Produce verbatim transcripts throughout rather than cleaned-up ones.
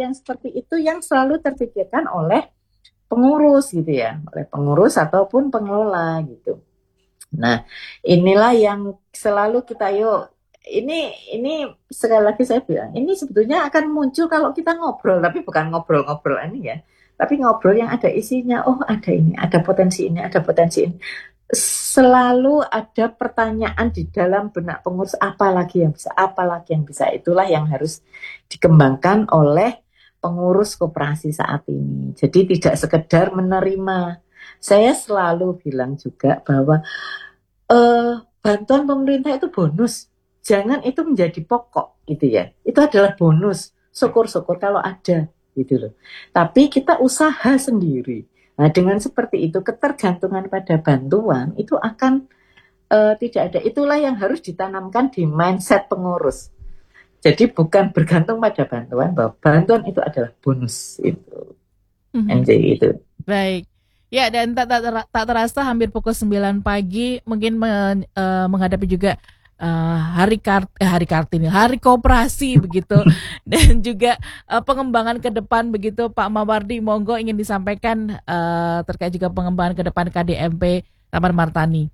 yang seperti itu yang selalu terpikirkan oleh pengurus gitu ya, oleh pengurus ataupun pengelola gitu. Nah, inilah yang selalu kita yuk, ini ini sekali lagi saya bilang, ini sebetulnya akan muncul kalau kita ngobrol, tapi bukan ngobrol-ngobrol ini ya, tapi ngobrol yang ada isinya. Oh, ada ini, ada potensi ini, ada potensi ini. Selalu ada pertanyaan di dalam benak pengurus, apa lagi yang bisa, apa lagi yang bisa. Itulah yang harus dikembangkan oleh pengurus koperasi saat ini. Jadi tidak sekedar menerima. Saya selalu bilang juga bahwa eh, bantuan pemerintah itu bonus, jangan itu menjadi pokok gitu ya. Itu adalah bonus, syukur-syukur kalau ada gitu loh. Tapi kita usaha sendiri. Nah, dengan seperti itu, ketergantungan pada bantuan itu akan uh, tidak ada. Itulah yang harus ditanamkan di mindset pengurus. Jadi bukan bergantung pada bantuan, bahwa bantuan itu adalah bonus itu. Mm-hmm. M J itu. Baik. Ya, dan tak, tak, tak terasa hampir pukul sembilan pagi, mungkin men, uh, menghadapi juga Uh, hari kart eh, hari kartini hari koperasi begitu dan juga uh, pengembangan ke depan begitu. Pak Mawardi, monggo ingin disampaikan uh, terkait juga pengembangan ke depan K D M P Taman Martani.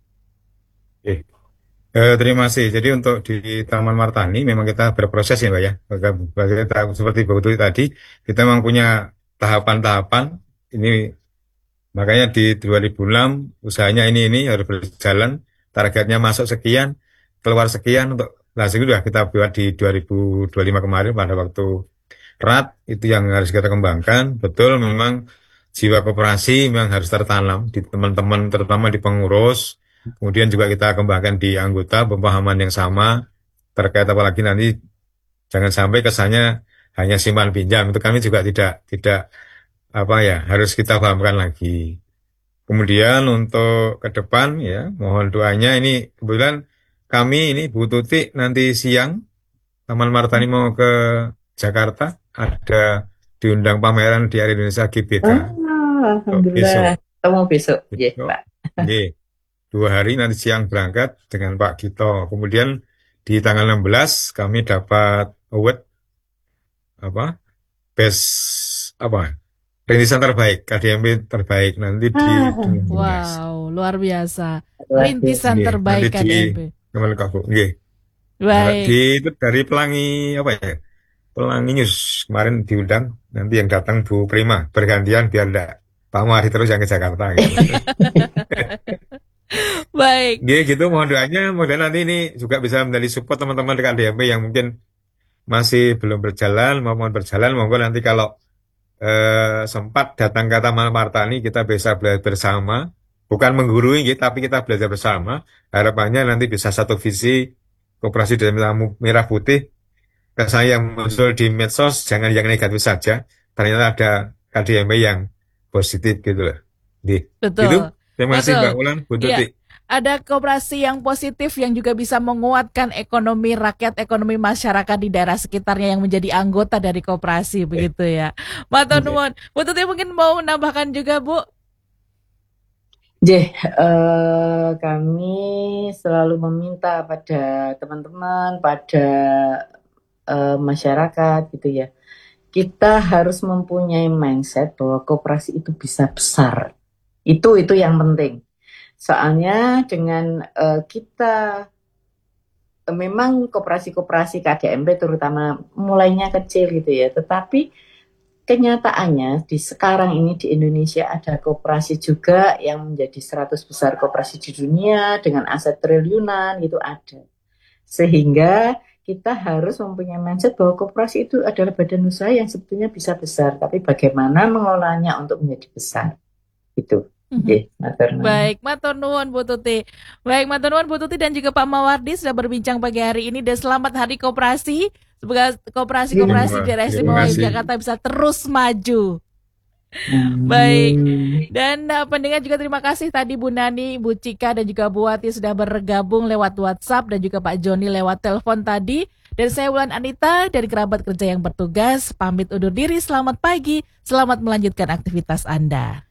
Oke. Uh, terima kasih. Jadi untuk di Taman Martani memang kita berproses ya Mbak ya. Seperti Mbak Tuti tadi, kita memang punya tahapan-tahapan ini, makanya di dua ribu enam usahanya ini ini harus berjalan, targetnya masuk sekian, keluar sekian, untuk hasil sudah kita buat di dua ribu dua puluh lima kemarin pada waktu R A T. Itu yang harus kita kembangkan. Betul, memang jiwa koperasi memang harus tertanam di teman-teman, terutama di pengurus. Kemudian juga kita kembangkan di anggota, pemahaman yang sama terkait, apalagi nanti jangan sampai kesannya hanya simpan pinjam. Itu kami juga tidak tidak apa ya, harus kita pahamkan lagi. Kemudian untuk ke depan ya, mohon doanya. Ini kebetulan kami ini Bu Tuti nanti siang Taman Martani mau ke Jakarta, ada diundang pameran di Hari Indonesia G B K. Oh, alhamdulillah. Ketemu besok, ya Pak. Oke. Dua hari nanti siang berangkat dengan Pak Gito. Kemudian di tanggal enam belas kami dapat award apa? Best apa? Rintisan terbaik, K D M P terbaik nanti di ah, wow, luar biasa. Rintisan Oke, terbaik K D M P. Kemenkominfo. Oke. Baik. Di itu dari Pelangi apa ya? Pelangi News kemarin diundang, nanti yang datang Bu Prima, bergantian biar enggak Pak Mahdi terus yang ke Jakarta gitu. Baik. Oke, gitu mohon doanya, mudah nanti ini juga bisa menjadi support teman-teman di K D M P yang mungkin masih belum berjalan, mau berjalan, monggo nanti kalau eh, sempat datang ke Taman Martani, kita bisa belajar bersama. Bukan menggurui, gitu, tapi kita belajar bersama. Harapannya nanti bisa satu visi koperasi dalam merah putih. Kesan yang muncul di medsos, jangan yang negatif saja. Ternyata ada K D M P yang positif gitu loh. Betul. Gitu. Terima kasih Betul. Mbak Ulan, Bu Tuti. Ya. Ada koperasi yang positif yang juga bisa menguatkan ekonomi rakyat, ekonomi masyarakat di daerah sekitarnya yang menjadi anggota dari koperasi, begitu ya. Matur nuwun. Bu Tuti mungkin mau menambahkan juga, Bu? Jeh, eh, kami selalu meminta pada teman-teman, pada eh, masyarakat gitu ya. Kita harus mempunyai mindset bahwa koperasi itu bisa besar. Itu itu yang penting. Soalnya dengan uh, kita uh, memang koperasi-koperasi K D M P terutama mulainya kecil gitu ya, tetapi kenyataannya di sekarang ini di Indonesia ada koperasi juga yang menjadi seratus besar koperasi di dunia dengan aset triliunan, itu ada. Sehingga kita harus mempunyai mindset bahwa koperasi itu adalah badan usaha yang sebetulnya bisa besar, tapi bagaimana mengelolanya untuk menjadi besar itu. Okay, matur Baik, matur nuwun Bu Tuti. Baik, matur nuwun Bu Tuti dan juga Pak Mawardi sudah berbincang pagi hari ini, dan selamat Hari Koperasi. Semoga koperasi-koperasi di daerah istimewa Yogyakarta bisa terus maju. Hmm. Baik. Dan uh, pendengar juga terima kasih tadi Bu Nani, Bu Cika dan juga Bu Wati sudah bergabung lewat WhatsApp, dan juga Pak Joni lewat telepon tadi. Dan saya Wulan Anita dari kerabat kerja yang bertugas pamit undur diri. Selamat pagi, selamat melanjutkan aktivitas Anda.